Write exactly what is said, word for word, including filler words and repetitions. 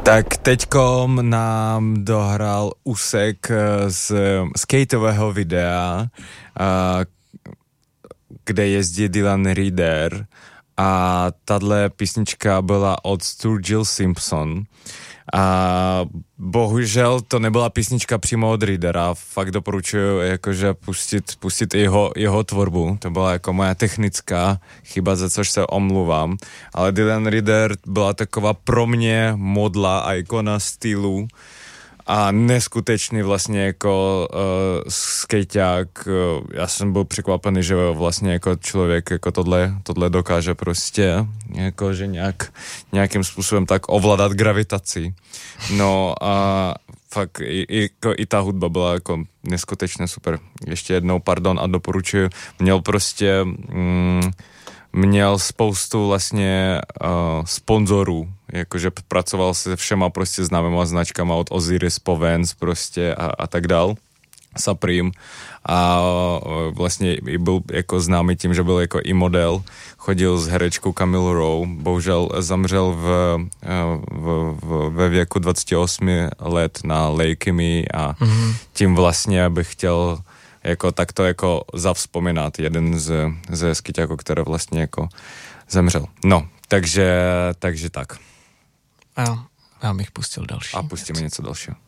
Tak teďkom nám dohral úsek z skateového videa, kde jezdí Dylan Reader, a tahle písnička byla od Sturgill Simpson. A bohužel to nebyla písnička přímo od Readera, fakt doporučuji jakože pustit, pustit jeho, jeho tvorbu, to byla jako moja technická chyba, za což se omluvám, ale Dylan Reader byla taková pro mě modla a ikona stylu a neskutečný vlastně jako uh, skejťák. Uh, já jsem byl překvapený, že vlastně jako člověk jako tohle, tohle dokáže prostě jako, že nějak, nějakým způsobem tak ovládat gravitaci. No a fakt i, i, jako, i ta hudba byla jako neskutečně super. Ještě jednou pardon a doporučuji. Měl prostě mm, měl spoustu vlastně uh, sponzorů, jakože pracoval se všema prostě známýma značkama od Osiris po Vans prostě a, a tak dál, Supreme, a uh, vlastně i byl jako známý tím, že byl jako i model, chodil s herečkou Camille Rowe, bohužel zamřel v, uh, v, v, ve věku dvacet osm let na leukemii a mm-hmm. tím vlastně bych chtěl jako takto jako zavzpomínat jeden z, ze skyťáků, který vlastně jako zemřel. No, takže, takže tak. A já bych pustil další. A pustíme něco dalšího.